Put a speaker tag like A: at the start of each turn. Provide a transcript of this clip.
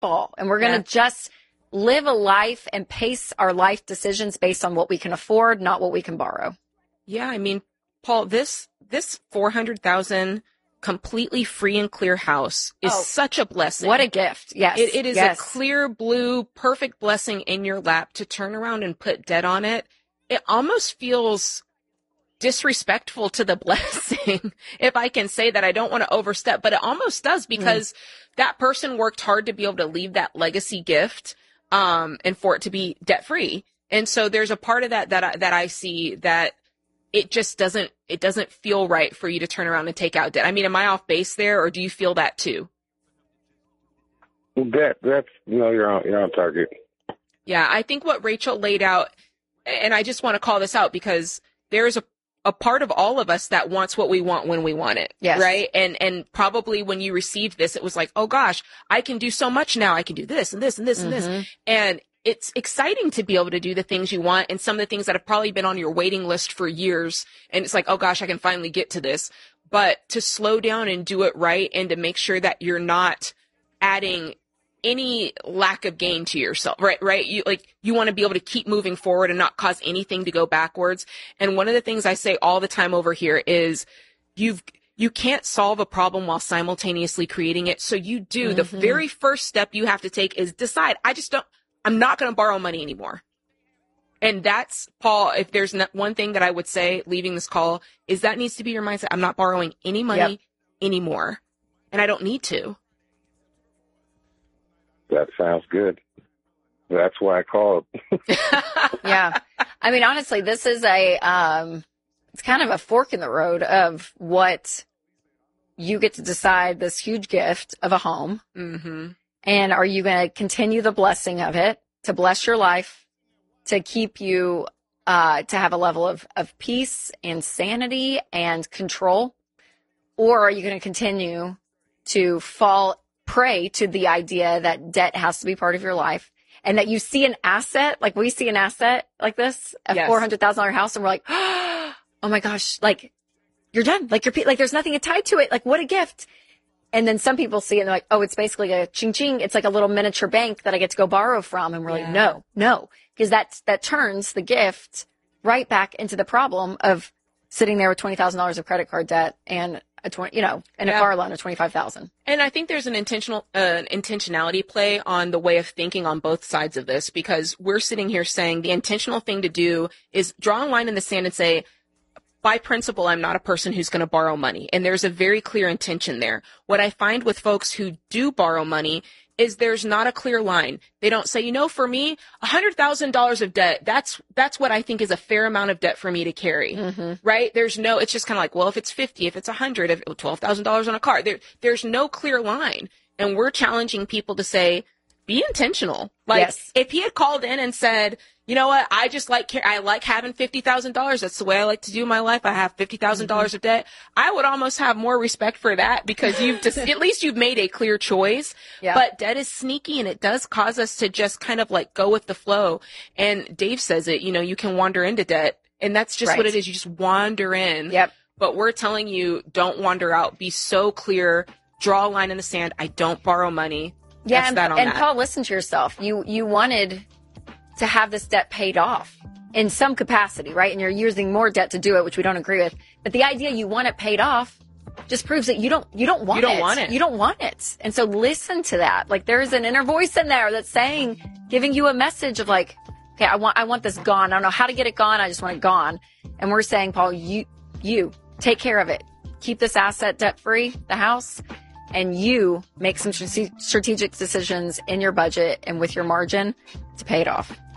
A: football and we're going to just live a life and pace our life decisions based on what we can afford, not what we can borrow.
B: Yeah. I mean, Paul, this $400,000 completely free and clear house is such a blessing.
A: What a gift. Yes.
B: It is a clear blue, perfect blessing in your lap. To turn around and put debt on it, it almost feels disrespectful to the blessing. If I can say that, I don't want to overstep, but it almost does, because that person worked hard to be able to leave that legacy gift, and for it to be debt free. And so there's a part of that I see that it just doesn't feel right for you to turn around and take out debt. I mean, am I off base there, or do you feel that too?
C: That's you're on target.
B: Yeah, I think what Rachel laid out, and I just want to call this out because there's a part of all of us that wants what we want when we want it.
A: Yes.
B: Right. And probably when you received this, it was like, oh gosh, I can do so much now. I can do this and this and this and this. And it's exciting to be able to do the things you want, and some of the things that have probably been on your waiting list for years. And it's like, oh gosh, I can finally get to this. But to slow down and do it right, and to make sure that you're not adding any lack of gain to yourself, right? You want to be able to keep moving forward and not cause anything to go backwards. And one of the things I say all the time over here is you can't solve a problem while simultaneously creating it. So you do the very first step you have to take is decide, I'm not going to borrow money anymore. And that's, Paul, if there's one thing that I would say leaving this call, is that needs to be your mindset. I'm not borrowing any money anymore. And I don't need to.
C: That sounds good. That's why I called.
A: Yeah. I mean, honestly, this is it's kind of a fork in the road of what you get to decide, this huge gift of a home. And are you going to continue the blessing of it, to bless your life, to keep you, to have a level of peace and sanity and control? Or are you going to continue to fall prey to the idea that debt has to be part of your life, and that you see an asset, like we see an asset like this, a $400,000 house, and we're like, oh my gosh, like you're done. Like there's nothing tied to it. Like, what a gift. And then some people see it and they're like, oh, it's basically a ching ching. It's like a little miniature bank that I get to go borrow from. And we're like, no, because that turns the gift right back into the problem of sitting there with $20,000 of credit card debt and a car loan of $25,000.
B: And I think there's an intentionality play on the way of thinking on both sides of this, because we're sitting here saying the intentional thing to do is draw a line in the sand and say, by principle, I'm not a person who's going to borrow money. And there's a very clear intention there. What I find with folks who do borrow money is there's not a clear line. They don't say, for me, $100,000 of debt, that's what I think is a fair amount of debt for me to carry, right? It's just kind of like, well, if it's 50, if it's 100, if $12,000 on a car, there's no clear line. And we're challenging people to say, be intentional. If he had called in and said, you know what, I like having $50,000. That's the way I like to do my life. I have $50,000 of debt. I would almost have more respect for that, because at least you've made a clear choice. Yeah. But debt is sneaky, and it does cause us to just kind of like go with the flow. And Dave says it, you can wander into debt, and that's just what it is. You just wander in.
A: Yep.
B: But we're telling you, don't wander out. Be so clear. Draw a line in the sand. I don't borrow money.
A: Yeah. And Paul, listen to yourself. You wanted to have this debt paid off in some capacity, right? And you're using more debt to do it, which we don't agree with. But the idea you want it paid off just proves that you don't want it. You don't want it. And so listen to that. Like, there's an inner voice in there that's giving you a message of like, okay, I want this gone. I don't know how to get it gone. I just want it gone. And we're saying, Paul, you take care of it. Keep this asset debt free, the house, and you make some strategic decisions in your budget and with your margin to pay it off.